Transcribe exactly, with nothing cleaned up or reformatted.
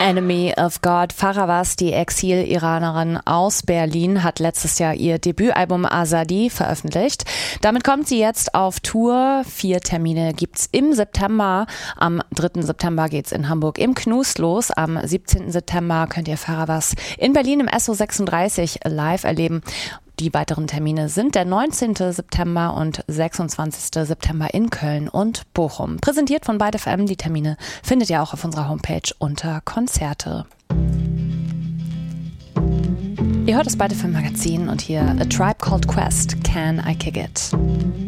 Enemy of God. Farawas, die Exil-Iranerin aus Berlin, hat letztes Jahr ihr Debütalbum Azadi veröffentlicht. Damit kommt sie jetzt auf Tour. Vier Termine gibt's im September. Am dritten September geht's in Hamburg im Knust los. Am siebzehnten September könnt ihr Farawas in Berlin im S O sechsunddreißig live erleben. Die weiteren Termine sind der neunzehnten September und sechsundzwanzigsten September in Köln und Bochum. Präsentiert von Byte F M. Die Termine findet ihr auch auf unserer Homepage unter Konzerte. Ihr hört das Byte F M Magazin und hier A Tribe Called Quest, Can I Kick It?